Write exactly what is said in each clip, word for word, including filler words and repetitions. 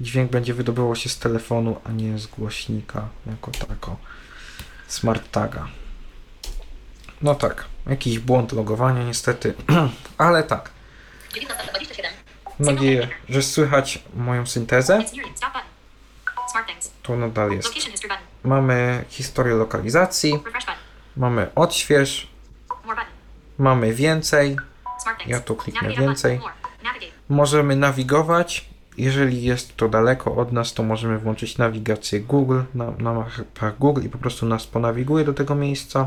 dźwięk będzie wydobywał się z telefonu, a nie z głośnika jako tako. Smart taga. No tak, jakiś błąd logowania niestety, ale tak. Mam nadzieję, że słychać moją syntezę. To nadal jest. Mamy historię lokalizacji, mamy odśwież, mamy więcej. Ja tu kliknę więcej. Możemy nawigować. Jeżeli jest to daleko od nas, to możemy włączyć nawigację Google na, na mapach Google i po prostu nas ponawiguje do tego miejsca.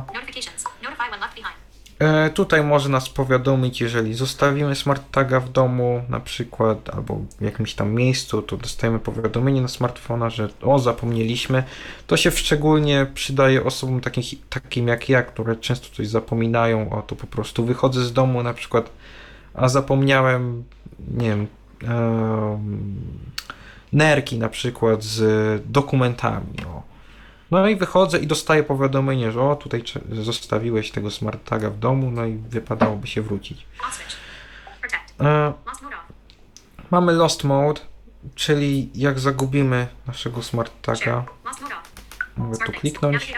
E, tutaj może nas powiadomić, jeżeli zostawimy smart taga w domu na przykład, albo w jakimś tam miejscu, to dostajemy powiadomienie na smartfona, że o, zapomnieliśmy. To się szczególnie przydaje osobom takim, takim jak ja, które często coś zapominają, o to po prostu wychodzę z domu na przykład, a zapomniałem, nie wiem, e, nerki na przykład z dokumentami, o. No i wychodzę i dostaję powiadomienie, że o, tutaj zostawiłeś tego smart taga w domu, no i wypadałoby się wrócić. E, mamy lost mode, czyli jak zagubimy naszego smart taga, mogę tu kliknąć.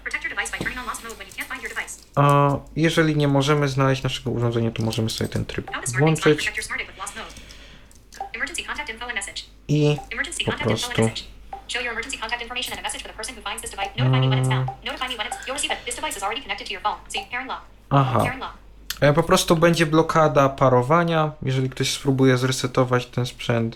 A jeżeli nie możemy znaleźć naszego urządzenia, to możemy sobie ten tryb włączyć i po prostu show your emergency contact information and a message for the person who finds this device. Notify me when it's found. Notify me when it's... You'll receive it. This device is already connected to your phone. See, pair and lock. Aha. Pair and lock. E, Po prostu będzie blokada parowania, jeżeli ktoś spróbuje zresetować ten sprzęt.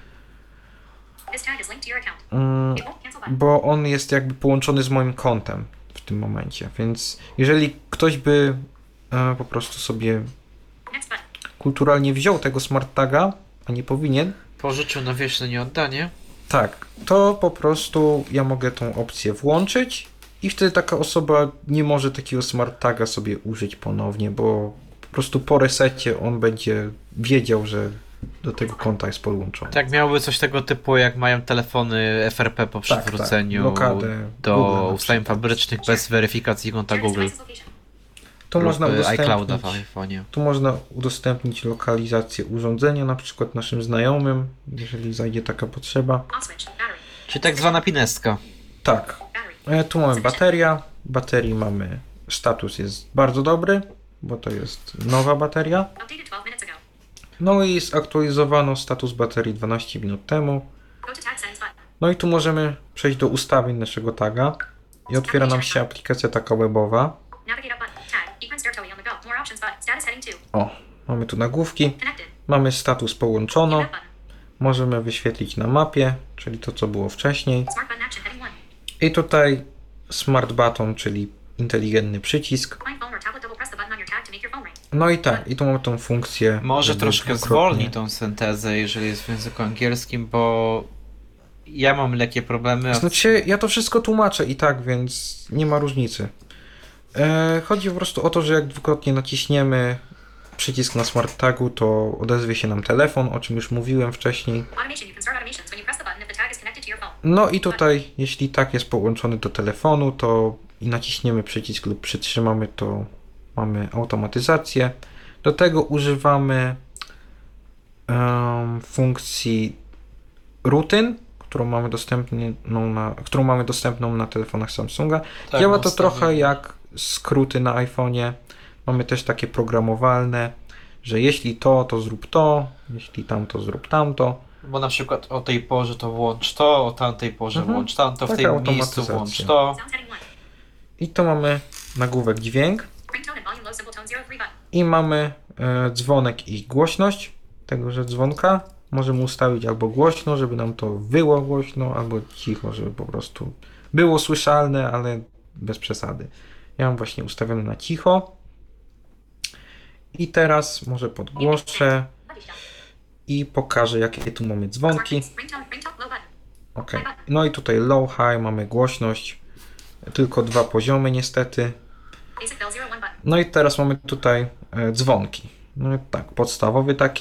This tag is linked to your account. Mm, It won't cancel button. bo on jest jakby połączony z moim kontem w tym momencie, więc jeżeli ktoś by e, po prostu sobie Next button. kulturalnie wziął tego smart taga, a nie powinien, Pożyczył na wieczne nieoddanie. tak, to po prostu ja mogę tą opcję włączyć i wtedy taka osoba nie może takiego smart taga sobie użyć ponownie, bo po prostu po resecie on będzie wiedział, że do tego konta jest podłączony. Tak, miałoby coś tego typu, jak mają telefony F R P po przywróceniu tak, blokadę do Google na ustawień przykład. fabrycznych bez weryfikacji konta Share this Google device's location. To lub można iClouda udostępnić. w iPhone'ie. Tu można udostępnić lokalizację urządzenia, na przykład naszym znajomym, jeżeli zajdzie taka potrzeba. On switch. Battery. Czyli tak zwana pinestka. Tak. Battery. E, Tu mamy bateria. Baterii mamy, status jest bardzo dobry, bo to jest nowa bateria. Updated twelve minutes ago. No i zaktualizowano status baterii dwanaście minut temu. Go to tag settings button. No i tu możemy przejść do ustawień naszego taga i otwiera nam się aplikacja taka webowa. Navigate up button. Tag. Egrins Dertowy on the go. More options button. Status heading two. O, mamy tu nagłówki. Connected. Mamy status połączono. Map button. Możemy wyświetlić na mapie, czyli to co było wcześniej. Smart button action heading one. I tutaj smart button, czyli inteligentny przycisk. Find phone or tablet. Double press the button on your tag to make your phone ring. No i tak, i tu mamy tą funkcję. Może żeby troszkę dwukrotnie- zwolni tą syntezę, jeżeli jest w języku angielskim, bo ja mam lekkie problemy. A... Znaczy, ja to wszystko tłumaczę i tak, więc nie ma różnicy. E, chodzi po prostu o to, że jak dwukrotnie naciśniemy przycisk na smart tagu, to odezwie się nam telefon, o czym już mówiłem wcześniej. Automation. You can start automations when you press the button if the tag is connected to your phone. No i tutaj, jeśli tak jest połączony do telefonu, to i naciśniemy przycisk lub przytrzymamy, to mamy automatyzację. Do tego używamy um, funkcji rutyn, którą mamy dostępną na, którą mamy dostępną na telefonach Samsunga. Tak, Działa to ustawienie. trochę jak skróty na iPhone'ie. Mamy też takie programowalne, że jeśli to, to zrób to, jeśli tamto, zrób tamto. Bo na przykład o tej porze to włącz to, o tamtej porze Mhm. włącz tamto, w Taka tym miejscu automatyzacja. włącz to. Sounds heading one. I to mamy nagłówek dźwięk. Ringtone and volume low simple tone zero three button. I mamy e, dzwonek i głośność tegoże dzwonka. Możemy ustawić albo głośno, żeby nam to było głośno, albo cicho, żeby po prostu było słyszalne, ale bez przesady. Ja mam właśnie ustawione na cicho. I teraz może podgłoszę i pokażę, jakie tu mamy dzwonki. Ringtone. Ringtone. Low button. Ok. No i tutaj low, high, mamy głośność. Tylko dwa poziomy niestety. Basic bell zero one button. No i teraz mamy tutaj e, dzwonki. No i tak, podstawowy taki.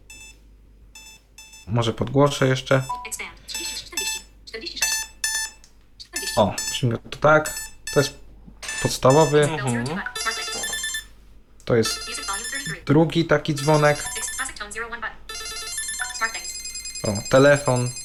Może podgłoszę jeszcze. Expand. czterdzieści, czterdzieści, czterdzieści sześć. czterdzieści. O, przyjmę to tak. To jest podstawowy. Bell zero two Mhm. button. Smart links. To jest Music volume thirty-three. drugi taki dzwonek. Fixed classic tone zero one button. Smart things. O, telefon.